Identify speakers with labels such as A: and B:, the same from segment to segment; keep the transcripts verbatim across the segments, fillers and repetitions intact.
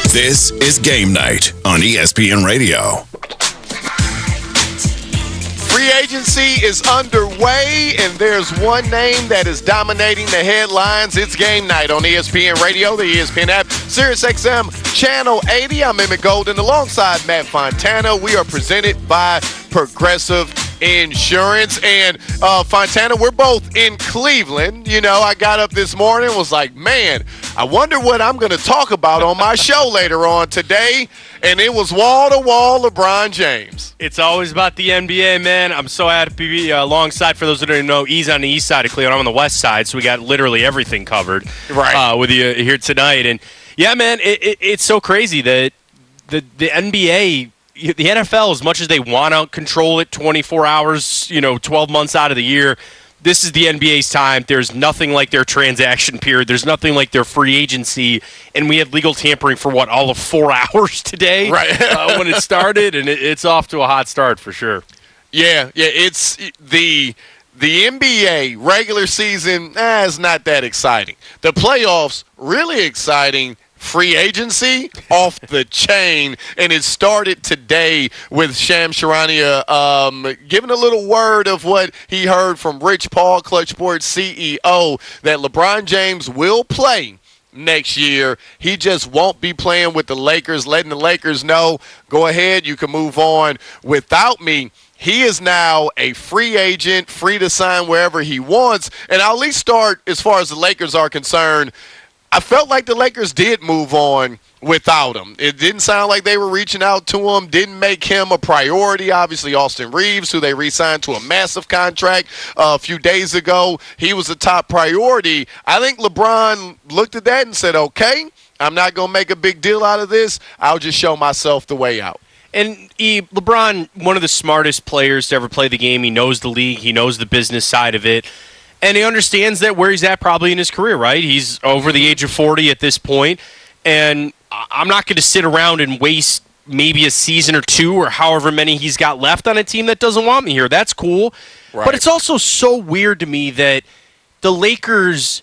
A: This is Game Night on E S P N Radio.
B: Free agency is underway, and there's one name that is dominating the headlines. It's Game Night on E S P N Radio, the E S P N app, SiriusXM Channel eighty. I'm Emmett Golden alongside Matt Fontana. We are presented by Progressive Insurance. And uh, Fontana, we're both in Cleveland. You know, I got up this morning and was like, man, I wonder what I'm going to talk about on my show later on today. And it was wall-to-wall LeBron James.
C: It's always about the N B A, man. I'm so happy to be uh, alongside. For those that don't know, he's on the east side of Cleveland. I'm on the west side, so we got literally everything covered
B: right.
C: uh, with you here tonight. And, yeah, man, it, it, it's so crazy that the, the N B A – the N F L, as much as they want to control it twenty-four hours, you know, twelve months out of the year, this is the N B A's time. There's nothing like their transaction period. There's nothing like their free agency. And we had legal tampering for, what, all of four hours today
B: right.
C: uh, when it started, and it, it's off to a hot start for sure.
B: Yeah, yeah, it's the the N B A regular season eh, is not that exciting. The playoffs, really exciting. Free agency off the chain, and it started today with Shams Charania um, giving a little word of what he heard from Rich Paul, Clutch Sports C E O, that LeBron James will play next year. He just won't be playing with the Lakers, letting the Lakers know, go ahead, you can move on without me. He is now a free agent, free to sign wherever he wants, and I'll at least start as far as the Lakers are concerned. I felt like the Lakers did move on without him. It didn't sound like they were reaching out to him, didn't make him a priority. Obviously, Austin Reeves, who they re-signed to a massive contract uh, a few days ago, he was a top priority. I think LeBron looked at that and said, okay, I'm not going to make a big deal out of this. I'll just show myself the way out.
C: And he, LeBron, one of the smartest players to ever play the game. He knows the league. He knows the business side of it. And he understands that where he's at probably in his career, right? He's over the age of forty at this point, and I'm not going to sit around and waste maybe a season or two or however many he's got left on a team that doesn't want me here. That's cool. Right. But it's also so weird to me that the Lakers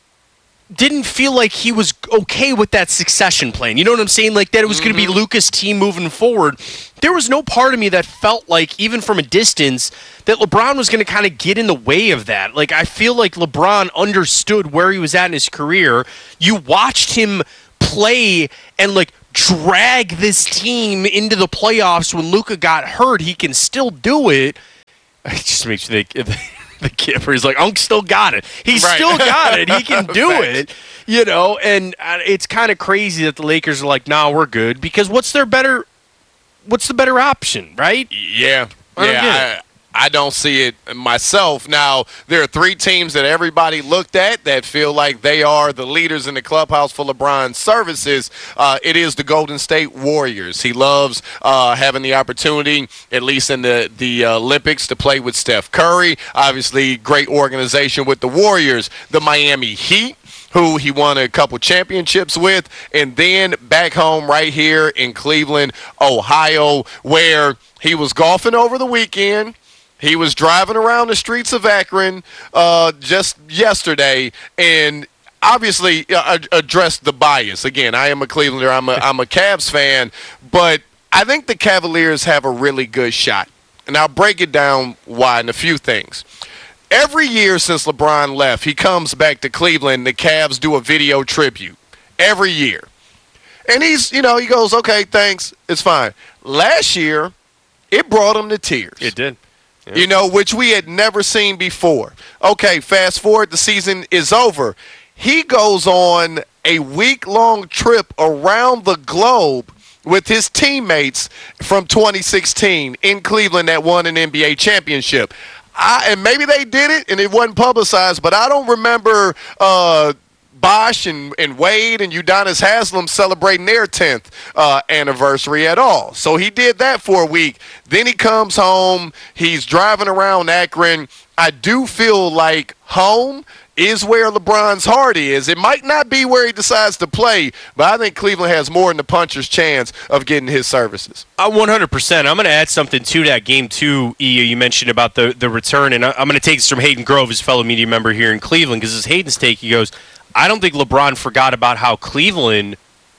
C: didn't feel like he was okay with that succession plan. You know what I'm saying? Like that it was mm-hmm. going to be Luka's team moving forward. There was no part of me that felt like, even from a distance, that LeBron was going to kind of get in the way of that. Like, I feel like LeBron understood where he was at in his career. You watched him play and, like, drag this team into the playoffs when Luka got hurt. He can still do it. It just makes me think... The kid where he's like, Unc still got it. He's right. still got it. He can do it, you know. And it's kind of crazy that the Lakers are like, nah, we're good. Because what's their better? What's the better option, right?
B: Yeah,
C: I don't
B: yeah. I, I don't see it myself. Now, there are three teams that everybody looked at that feel like they are the leaders in the clubhouse for LeBron's services. Uh, it is the Golden State Warriors. He loves uh, having the opportunity, at least in the, the uh, Olympics, to play with Steph Curry. Obviously, great organization with the Warriors. The Miami Heat, who he won a couple championships with, and then back home right here in Cleveland, Ohio, where he was golfing over the weekend. He was driving around the streets of Akron uh, just yesterday and obviously uh, addressed the bias. Again, I am a Clevelander. I'm a, I'm a Cavs fan, but I think the Cavaliers have a really good shot. And I'll break it down why in a few things. Every year since LeBron left, he comes back to Cleveland. The Cavs do a video tribute every year. And he's, you know, he goes, okay, thanks. It's fine. Last year, it brought him to tears.
C: It did. Yeah.
B: You know, which we had never seen before. Okay, fast forward, the season is over. He goes on a week-long trip around the globe with his teammates from twenty sixteen in Cleveland that won an N B A championship. I, and maybe they did it and it wasn't publicized, but I don't remember uh, Bosh and, and Wade and Udonis Haslem celebrating their tenth uh, anniversary at all. So he did that for a week. Then he comes home. He's driving around Akron. I do feel like home is where LeBron's heart is. It might not be where he decides to play, but I think Cleveland has more than the puncher's chance of getting his services.
C: Uh, one hundred percent. I'm going to add something to that game, too, E. You mentioned about the, the return, and I'm going to take this from Hayden Grove, his fellow media member here in Cleveland, because it's Hayden's take. He goes, I don't think LeBron forgot about how Cleveland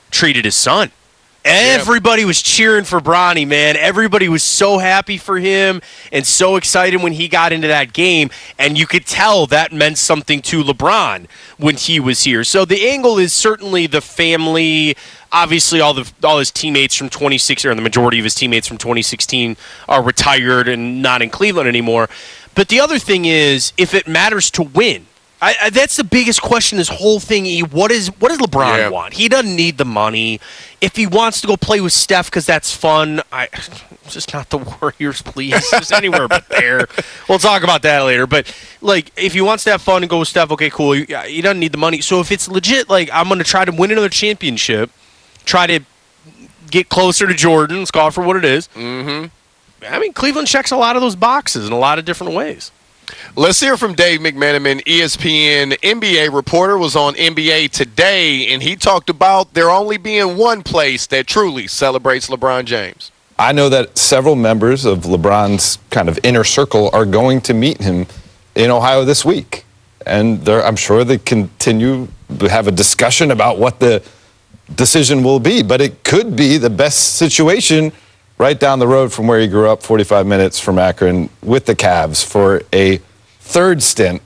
C: treated his son. Everybody was cheering for Bronny, man. Everybody was so happy for him and so excited when he got into that game. And you could tell that meant something to LeBron when he was here. So the angle is certainly the family. Obviously, all the all his teammates from twenty sixteen, or the majority of his teammates from twenty sixteen, are retired and not in Cleveland anymore. But the other thing is, if it matters to win, I, I, that's the biggest question. This whole thing, E, what is what does LeBron
B: yeah.
C: want? He doesn't need the money. If he wants to go play with Steph because that's fun, I just not the Warriors, please. Just anywhere but there. We'll talk about that later. But like, if he wants to have fun and go with Steph, okay, cool. He, he doesn't need the money. So if it's legit, like I'm going to try to win another championship, try to get closer to Jordan. Let's call it for what it is.
B: Mm-hmm.
C: I mean, Cleveland checks a lot of those boxes in a lot of different ways.
B: Let's hear from Dave McMenamin, E S P N N B A reporter, was on N B A Today, and he talked about there only being one place that truly celebrates LeBron James.
D: I know that several members of LeBron's kind of inner circle are going to meet him in Ohio this week. And I'm sure they continue to have a discussion about what the decision will be. But it could be the best situation right down the road from where he grew up, forty-five minutes from Akron, with the Cavs for a third stint.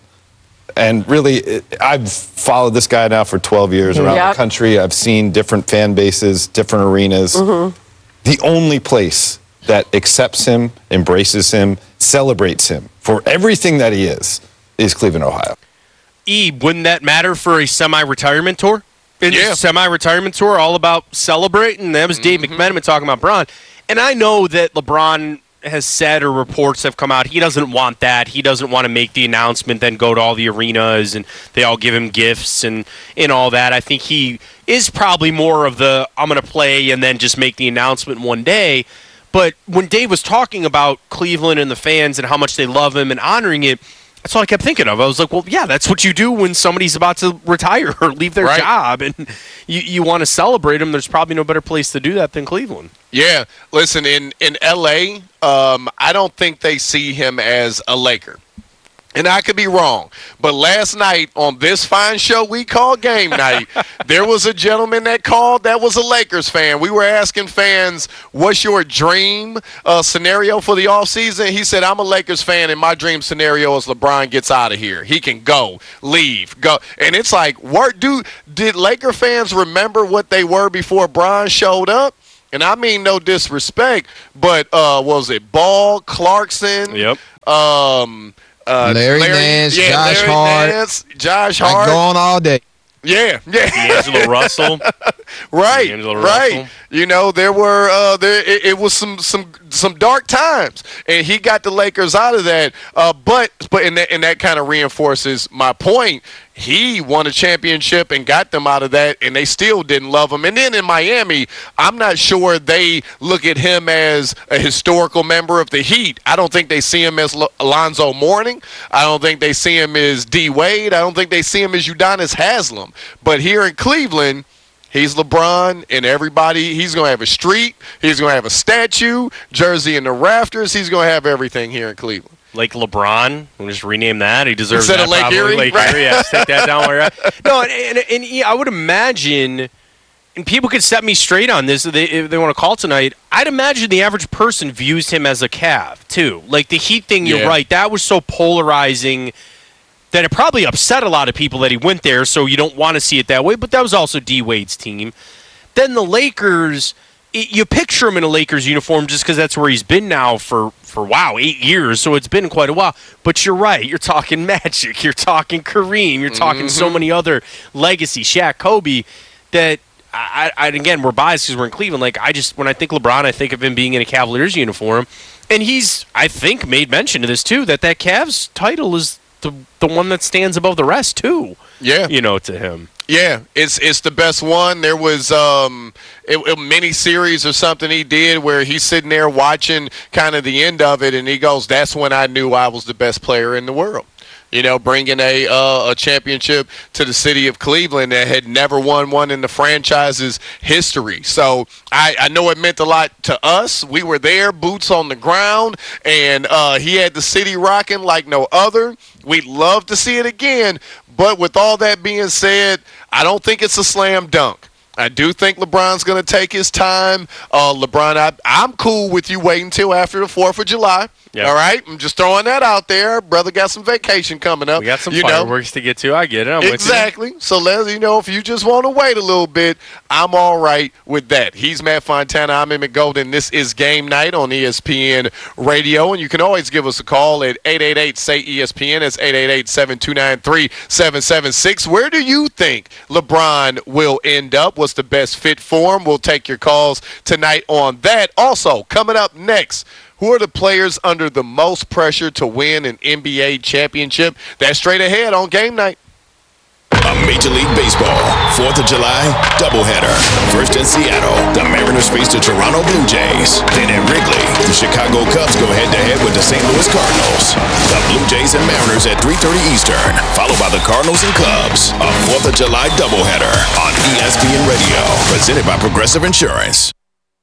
D: And really, I've followed this guy now for twelve years around
E: yep.
D: the country. I've seen different fan bases, different arenas.
E: Mm-hmm.
D: The only place that accepts him, embraces him, celebrates him for everything that he is, is Cleveland, Ohio.
C: E, wouldn't that matter for a semi-retirement tour? It's
B: Yeah.
C: a semi-retirement tour all about celebrating. That was Dave
B: Mm-hmm.
C: McMenamin talking about Bron. And I know that LeBron has said, or reports have come out, he doesn't want that. He doesn't want to make the announcement, then go to all the arenas and they all give him gifts and, and all that. I think he is probably more of the, I'm going to play and then just make the announcement one day. But when Dave was talking about Cleveland and the fans and how much they love him and honoring it, that's all I kept thinking of. I was like, well, yeah, that's what you do when somebody's about to retire or leave their
B: Right.
C: job, and you, you want to celebrate them. There's probably no better place to do that than Cleveland.
B: Yeah, listen, in, in L A, um, I don't think they see him as a Laker. And I could be wrong, but last night on this fine show we call Game Night, there was a gentleman that called that was a Lakers fan. We were asking fans, what's your dream uh, scenario for the offseason? He said, I'm a Lakers fan, and my dream scenario is LeBron gets out of here. He can go, leave, go. And it's like, what do, did Laker fans remember what they were before Bron showed up? And I mean no disrespect, but uh, was it Ball, Clarkson?
C: Yep.
B: Um... Uh,
F: Larry, Nance,
B: yeah,
F: Josh
B: Larry
F: Hart.
B: Nance, Josh
F: I
B: Hart.
F: go on all day.
B: Yeah, yeah.
C: D'Angelo Russell.
B: right,
C: D'Angelo
B: right.
C: Russell.
B: You know, there were uh, there. It, it was some some some dark times, and he got the Lakers out of that. Uh, but but in that and that kind of reinforces my point. He won a championship and got them out of that, and they still didn't love him. And then in Miami, I'm not sure they look at him as a historical member of the Heat. I don't think they see him as L- Alonzo Mourning. I don't think they see him as D. Wade. I don't think they see him as Udonis Haslem. But here in Cleveland, he's LeBron, and everybody, he's going to have a street. He's going to have a statue, jersey in the rafters. He's going to have everything here in Cleveland.
C: Lake LeBron. We'll just rename that. He deserves
B: Instead
C: that.
B: of Lake
C: probably.
B: Erie?
C: Lake
B: Right.
C: Erie. Yeah, take that down where you're at. No, and, and, and yeah, I would imagine, and people could set me straight on this if they, if they want to call tonight, I'd imagine the average person views him as a Cav, too. Like, the Heat thing, you're
B: Yeah.
C: right. That was so polarizing that it probably upset a lot of people that he went there, so you don't want to see it that way. But that was also D. Wade's team. Then the Lakers, it, you picture him in a Lakers uniform just because that's where he's been now for, for, wow, eight years. So it's been quite a while. But you're right. You're talking Magic. You're talking Kareem. You're talking
B: Mm-hmm.
C: so many other legacy, Shaq, Kobe, that, I, I and again, we're biased because we're in Cleveland. Like, I just, when I think LeBron, I think of him being in a Cavaliers uniform. And he's, I think, made mention of this, too, that that Cavs title is the the one that stands above the rest, too.
B: Yeah.
C: You know, to him.
B: Yeah, it's it's the best one. There was um, a, a mini series or something he did where he's sitting there watching kind of the end of it, and he goes, "That's when I knew I was the best player in the world." You know, bringing a uh, a championship to the city of Cleveland that had never won one in the franchise's history. So I, I know it meant a lot to us. We were there, boots on the ground, and uh, he had the city rocking like no other. We'd love to see it again. But with all that being said, I don't think it's a slam dunk. I do think LeBron's going to take his time. Uh, LeBron, I, I'm cool with you waiting until after the fourth of July. Yep. All right? I'm just throwing that out there. Brother got some vacation coming up.
C: We got some
B: you
C: fireworks know. to get to. I get it. I'm
B: exactly.
C: With you.
B: So, let's, you know, if you just want to wait a little bit, I'm all right with that. He's Matt Fontana. I'm Emmett Golden. This is Game Night on E S P N Radio. And you can always give us a call at eight eight eight, S A Y, E S P N. That's eight eight eight, seven two nine, three seven seven six. Where do you think LeBron will end up? What's the best fit for him? We'll take your calls tonight on that. Also, coming up next, who are the players under the most pressure to win an N B A championship? That's straight ahead on Game Night.
A: A Major League Baseball fourth of July doubleheader. First in Seattle, the Mariners face the Toronto Blue Jays. Then at Wrigley, the Chicago Cubs go head-to-head with the Saint Louis Cardinals. The Blue Jays and Mariners at three thirty Eastern, followed by the Cardinals and Cubs. A fourth of July doubleheader on E S P N Radio, presented by Progressive Insurance.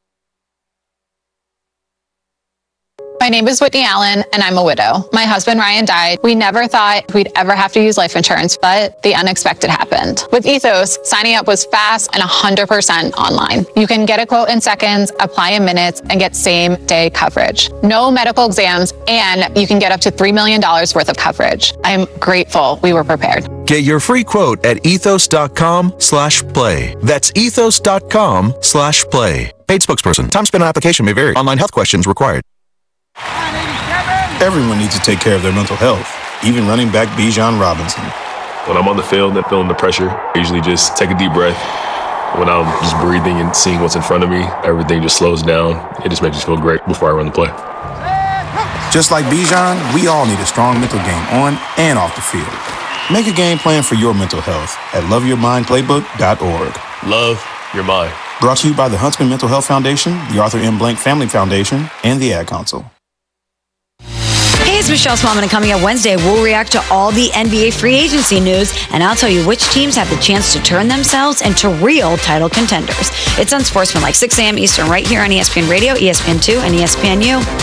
E: My name is Whitney Allen, and I'm a widow. My husband, Ryan, died. We never thought we'd ever have to use life insurance, but the unexpected happened. With Ethos, signing up was fast and one hundred percent online. You can get a quote in seconds, apply in minutes, and get same-day coverage. No medical exams, and you can get up to three million dollars worth of coverage. I'm grateful we were prepared.
F: Get your free quote at ethos.com slash play. That's ethos.com slash play. Paid spokesperson. Time spent on application may vary. Online health questions required.
G: Everyone needs to take care of their mental health, even running back Bijan Robinson.
H: When I'm on the field and feeling the pressure, I usually just take a deep breath. When I'm just breathing and seeing what's in front of me, everything just slows down. It just makes me feel great before I run the play.
G: Just like Bijan, we all need a strong mental game on and off the field. Make a game plan for your mental health at love your mind playbook dot org.
H: Love your mind.
G: Brought to you by the Huntsman Mental Health Foundation, the Arthur M. Blank Family Foundation, and the Ad Council.
I: Hey, it's Michelle Smallman, and coming up Wednesday, we'll react to all the N B A free agency news, and I'll tell you which teams have the chance to turn themselves into real title contenders. It's Unsportsmanlike, six a.m. Eastern, right here on E S P N Radio, E S P N two, and E S P N U.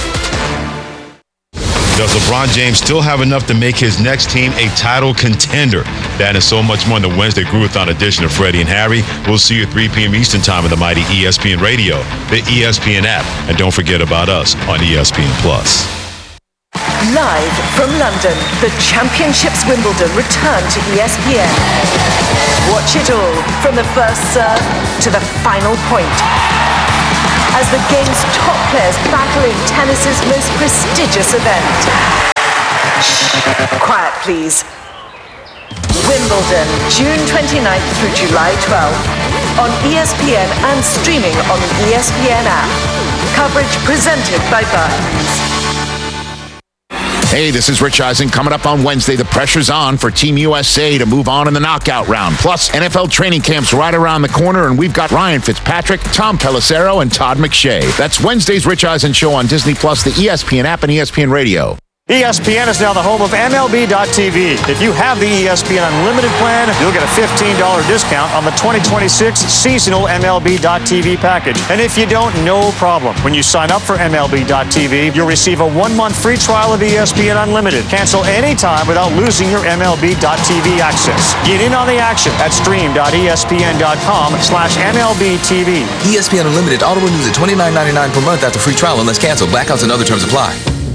J: Does LeBron James still have enough to make his next team a title contender? That and so much more in the Wednesday Groovathon edition of Freddie and Harry. We'll see you at three p.m. Eastern Time on the mighty E S P N Radio, the E S P N app, and don't forget about us on E S P N Plus.
K: Live from London, the Championships Wimbledon return to E S P N. Watch it all from the first serve to the final point, as the game's top players battle in tennis's most prestigious event. Shh, quiet please. Wimbledon, June twenty-ninth through July twelfth, on E S P N and streaming on the E S P N app. Coverage presented by Barclays.
L: Hey, this is Rich Eisen. Coming up on Wednesday, the pressure's on for Team U S A to move on in the knockout round. Plus, N F L training camp's right around the corner, and we've got Ryan Fitzpatrick, Tom Pelissero, and Todd McShay. That's Wednesday's Rich Eisen Show on Disney Plus, the E S P N app, and E S P N Radio.
M: E S P N is now the home of M L B dot T V. If you have the E S P N Unlimited plan, you'll get a fifteen dollars discount on the twenty twenty-six seasonal M L B dot T V package. And if you don't, no problem. When you sign up for M L B dot T V, you'll receive a one-month free trial of E S P N Unlimited. Cancel anytime without losing your M L B dot T V access. Get in on the action at stream dot E S P N dot com slash M L B T V.
N: E S P N Unlimited auto renews at twenty-nine ninety-nine per month after free trial unless canceled. Blackouts and other terms apply.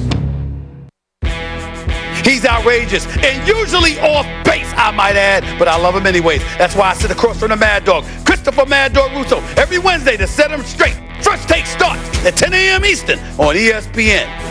O: He's outrageous and usually off base, I might add, but I love him anyways. That's why I sit across from the Mad Dog, Christopher Mad Dog Russo, every Wednesday to set him straight. First Take starts at ten a.m. Eastern on E S P N.